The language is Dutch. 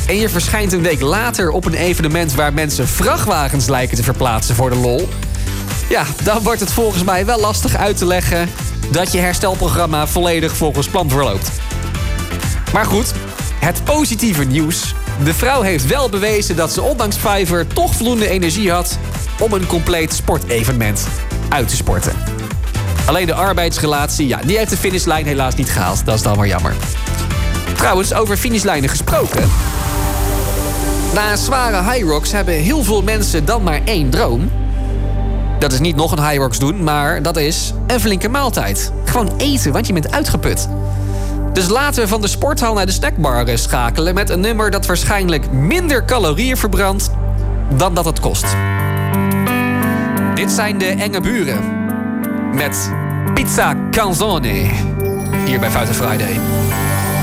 en je verschijnt een week later op een evenement waar mensen vrachtwagens lijken te verplaatsen voor de lol, ja, dan wordt het volgens mij wel lastig uit te leggen dat je herstelprogramma volledig volgens plan verloopt. Maar goed, het positieve nieuws. De vrouw heeft wel bewezen dat ze ondanks Fiverr toch voldoende energie had om een compleet sportevenement uit te sporten. Alleen de arbeidsrelatie, ja, die heeft de finishlijn helaas niet gehaald. Dat is dan maar jammer. Trouwens, over finishlijnen gesproken. Na een zware Hyrox hebben heel veel mensen dan maar één droom. Dat is niet nog een Hyrox doen, maar dat is een flinke maaltijd. Gewoon eten, want je bent uitgeput. Dus laten we van de sporthal naar de snackbar schakelen met een nummer dat waarschijnlijk minder calorieën verbrandt dan dat het kost. Dit zijn de Enge Buren met Pizza Canzone hier bij Foute Friday.